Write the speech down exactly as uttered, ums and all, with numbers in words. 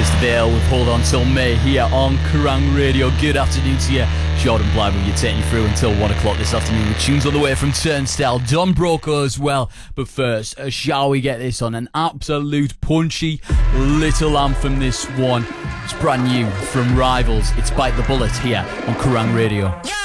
Pierce the Veil with Hold On Till May here on Kerrang Radio. Good afternoon to you. Jordan Blythe will be taking you through until one o'clock this afternoon with tunes on the way from Turnstile, Don Broco as well. But first, uh, shall we get this on? An absolute punchy little anthem, this one. It's brand new from Rivals. It's Bite the Bullet here on Kerrang Radio. Yeah.